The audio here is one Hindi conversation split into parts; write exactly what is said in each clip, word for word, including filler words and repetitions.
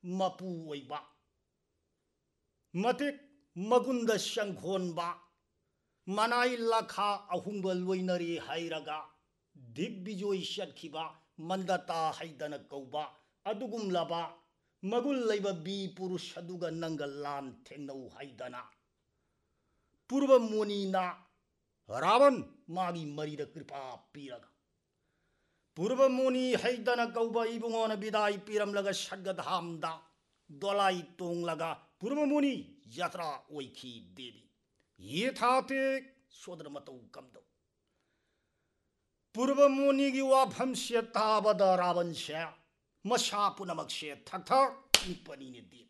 मपू ओइबा मतिक मगुंद शंखोनबा मनाई लाखा अहुंग लोइनरी हाइरगा दिग्विजोय सत्खिबा मंदता हाइदन कौबा अदुगुमलबा मगुल लैब बी पुरुष अदुगा नंग लान थेंगनौ हाइदना पूर्व मुनिना रावण मागी मरीद कृपा पीरगा पूर्व मुनि हाइदन कौबा इबुंगोन बिदाई पीरमलगा सद्गधामदा दोलाई तोंगलगा पूर्व मुनि यात्रा ओइखी देवी ये थाते सोदर मतौ कमदौ पूर्व मुनि की वाफम से ताबद रावण से मसा पुनमक से थक थक निपनी ने देवी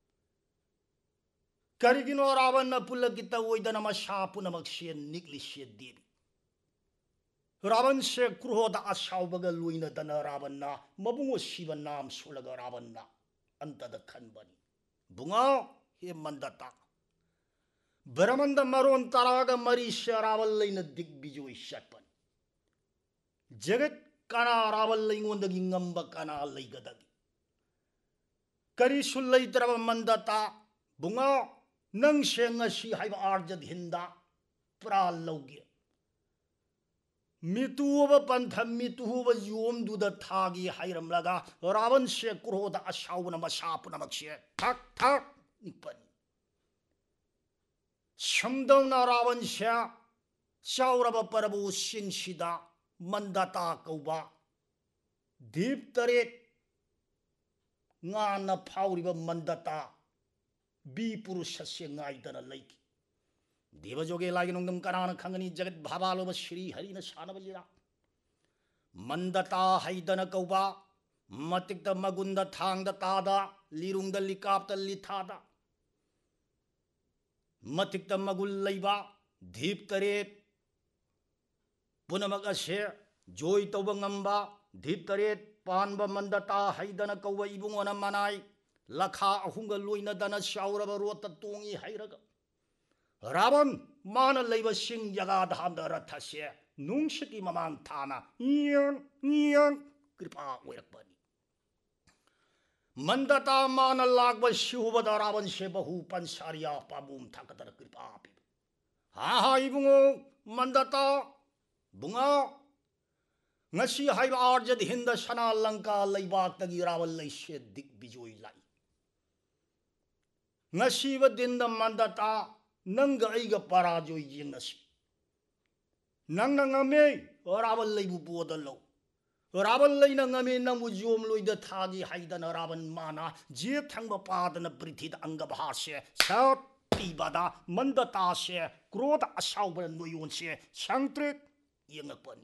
करिगिनो रावण न पुलगित ओइदन मसा पुनमक से निकली से देवी रावण से क्रोध असावबग लोइन दन रावण ना मबुंगो शिव नाम सोलग रावण ना अंतद खनबनी बुंगा हे मंदता ब्रह्मंद मरोन तराग मरी से रावण लैन दिग्विजोय सत्पन जगत कना रावण लैंगोंदगी ngamba कना लैगदगी करी सुलैत्रब मंदता बुंगा नंग से ngasi हाइब आर्जद हिंदा प्रा लौगे मितुब पंथ मितुब योम दुद थागी हाइरमलगा रावण से क्रोध असावन मसा पुनमक से थक थक निपनी समदौना रावण से चाउरब परबु सिंसिदा मंदता कौबा दीप तरेत ngana फाउरिब मंदता बी पुरुष से गाइदन लैकी देवजोगे लागी नोंदम कनान खंगनी जगत भाबालोब श्री हरि न सानबलिरा मंदता हाइदन कौबा मतिक मगुंद थांग तादा लिरुंग लिकाप लिथादा मतिक मगुल लैबा दीप तरेत पुनमक असे जोय तौब ngamba दीप तरेत पानब मंदता हाइदन कौबा इबुंगोन मनाई लखा अहुंग लोइन दन शाउरब रोत तोंगी हाइरग रावण मान लैब सिंह जगा धाम रथ से नुंगसकी ममांग थाना इयन इयन कृपा ओइरकबनी मंदता मान लागब शिवबद रावण से बहु पंसारिया पाबुम थाकतर कृपा पि हा हा इबुंगो मंदता बुंगा ngasi हाइब आर्जद हिंद सना लंका लैबाक तगी रावण लैसे दिग्विजोय लाई ngasi ब दिन मंदता नंग ऐग पराजोय जिंगसी नंग नंगमे रावण लैबु बोदलो रावण लैन ngame नंगु जोम लोइद थागी हाइदन रावण माना जे थंग पादन पृथ्वीद अंग भासे सत पीबदा मंदता से क्रोध असाउब नोयोन से संत्रित यंगपनी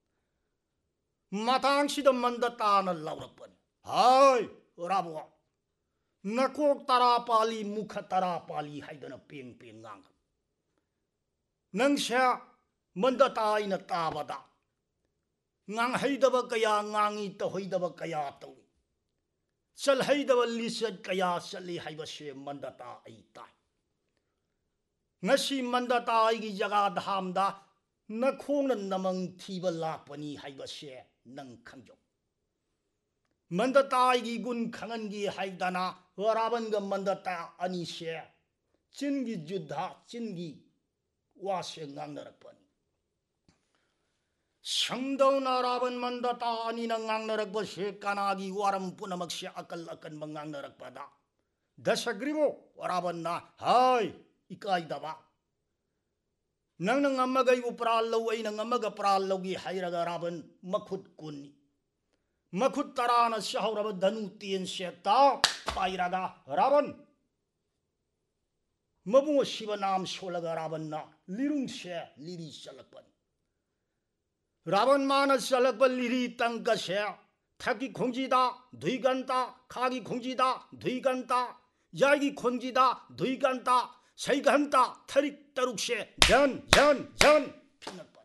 मतंगसिद मंदता न लौरपनी हाय राबो नकोक तरा पाली मुख तरा पाली हाइदन पेंग पेंग गांग नंगशा मंदता इन ताबदा ngang haidab kaya ngangi to hoidab kaya to sal haidab lisad kaya sali haiba se mandata ai tai ngasi mandata ai gi jaga dhamda na khong na namang thiba lakpani haiba se nang khangjo mandata ai gi gun khangan gi haidana raban ga mandata ani se chin gi juddha chin gi wa se ngang narakpani समदौना Ravan मंदता अनि नंगांग नरक बसे कनागी वारम पुनमक से अकल अकन मंगांग नरक पदा दशग्रीवो रावण ना हाय इकाई दबा नंग नंग अम्मगई उपराल लो ऐ नंग अम्मग प्राल लोगी हाइरगा रावण मखुद कुन्नी मखुद तरान शहरब धनु तीन से ता पाइरगा रावण मबु शिव नाम सोलगा रावण ना लिरुंग से लिरी चलकपन रावण मानस चलक लिरी तंग से थकी खोंजीदा दुई घंटा खागी खोंजीदा दुई घंटा यागी खोंजीदा दुई घंटा सही घंटा थरिक तरुक से जन जन जन फिनकपन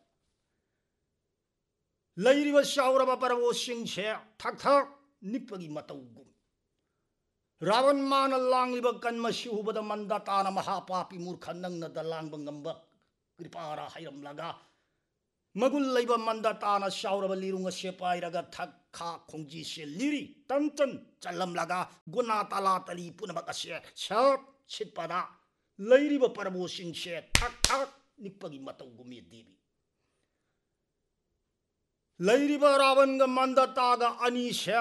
लैरिब साउरब परबो सिंह से थक थक निकपगी मतौगुम रावण मान लांगलिब कन्म सिहुबद मंदतान महापापी मूर्ख नंगन द लांगब ngamba कृपारा हाइरम लगा magul laiba mandata na shauraba lirunga sepairaga thakha khongji se liri tantan chalamlaga guna tala tali punabakase shat chitpada lairiba parbo singse thak thak nikpagi matau gumi devi lairiba ravanga mandataga ani se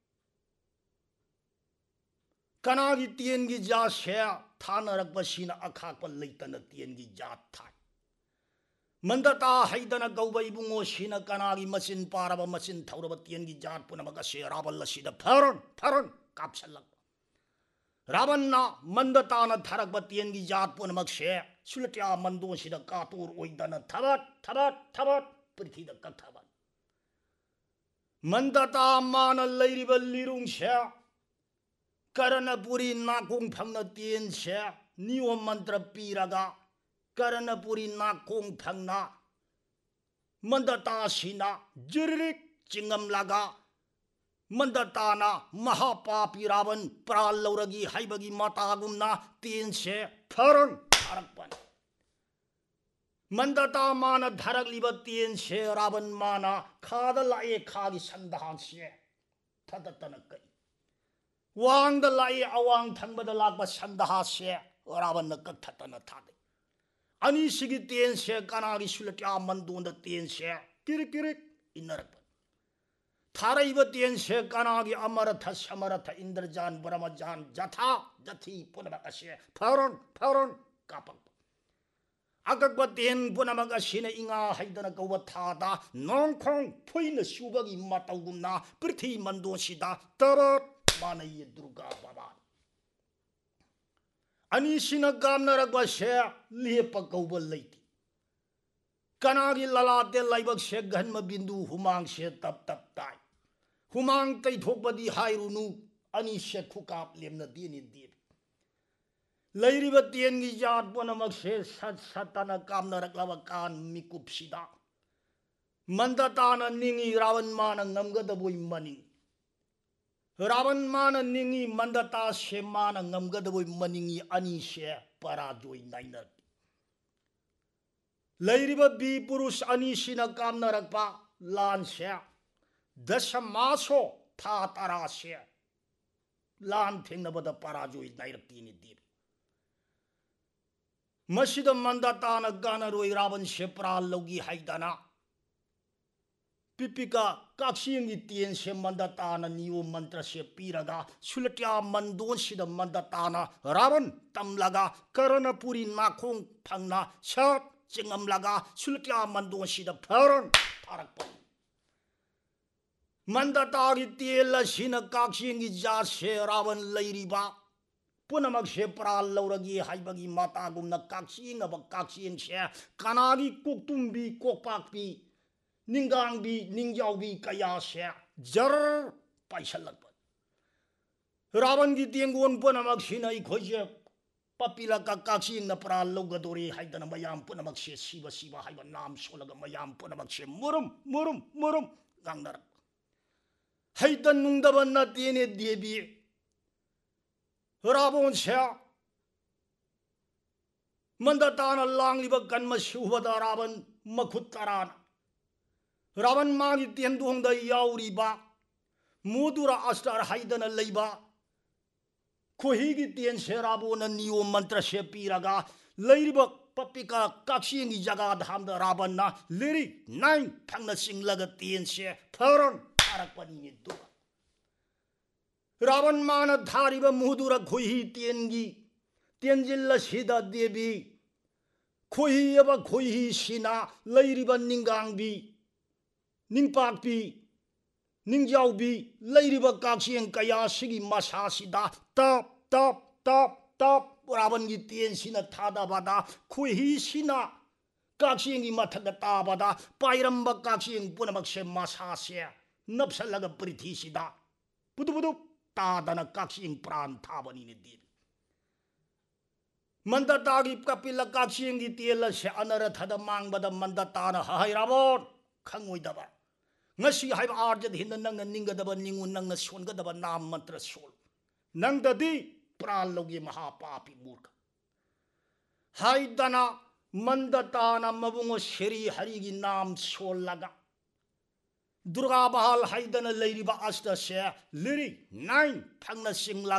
kanagi tiengi ja se thanarakbasina akhakpa leitana tiengi ja thai mandata haidana gauba ibungo sina kanagi masin paraba masin thauraba tiengi jat punamaga se rabal sida pharon pharon kapsalak rabanna mandata na tharakba tiengi jat punamak se sulatya mando sida katur oidana thabat thabat thabat prithida kathaban mandata mana lairiba lirung se karanapuri nakung phangna tien se niyo mantra piraga karanapuri nakung phangna mandata sina jirik chingam laga mandata na mahapapi ravan pral lauragi haibagi matagumna tien se pharon tharakpan mandata mana dharak liba tien se ravan mana khada lae khagi sandahan se thadatana kai wang da lae awang thangba da lakba sandaha se ravan na kathatana thade ani sigi tien se kanagi sulatya mandonda tien se kirik kirik inarak tharaiba tien se kanagi amaratha samaratha indrajan brahmajan jatha jathi punabakase pharon pharon kapak agakba tien punabakasina inga haidana kauba thada nongkhong phoina subagi matawgumna prithvi mandosida tarat manai durga baba ani sina gamnarakba se lepa kauba leiti kanagi lalate laibak se ganma bindu humang se tap tap tai humang tai thokbadi hairunu ani se khukap lemna dini dib lairiba tiengi jat bonamak se sat satana kamnaraklaba kan mikupsida mandatana ningi ravan mana ngamgadaboi mani ravan mana ningi mandata se mana ngamgadaboi maningi ani se parajoi nainar lairiba bi purus ani sina kamnarakpa lan se dasamaso tha tara se lan thengnabada parajoi nairakini dib masida mandatana ganaroi ravan se pral logi haidana pipika kaksingi tien se mandatana niyo mantra se piraga sulatya mandon sida mandatana ravan tamlaga karanapuri nakhong phangna sat chingamlaga sulatya mandon sida pharon tharakpa mandatagi tiela sina kaksingi ja se ravan lairiba punamak se pral lauragi haibagi matagumna kaksinga ba kaksing se kanagi koktumbi kokpakpi ningang-bi ningjau-bi kaya se jar paisalakpa ravan gi tiengon punamak sina ikhoje papila ka kaksing na pral laugadori haidana mayam punamak se siba siba haiba nam solaga mayam punamak se murum murum murum gangnar haidan nungdaban na tiene debi rabon se mandatana langliba kanma subada ravan makhut tarana ravan magi tiendongda yauriba mudura astar haidana leiba khohigi tien se rabona niyo mantra se piraga leiriba papika kaksingi jaga dhamda ravanna leri nine phangna singlaga tien se pharon tharakpani du ravan mana dhariba mudura khohi tiengi tienjilla sida debi khohi aba khohi sina leiriba ningangbi ningpakpi ningjaubi leiriba kaksing kaya sigi masasida tap tap tap tap ravan gi tien sina thada bada khohi sina kaksing gi mathaga ta bada pairamba kaksing punamak se masase napsalaga prithi sida pudu pudu tadana kaksing pran thabani ni di mandatagi kapila kaksing gi tiela se anara thada mangbada mandatana hairabon khangoi-daba ngasi haiba arjad hinda nangna ninggadaba ningu nangna songadaba nam mantra sol nangdadi pral logi mahapapi murka haidana 만다따나 마붕어 세리 하리기 남 솔라가 두르가 바할 하이다나 레이리바 아스다세 리리 나인 팡나 싱라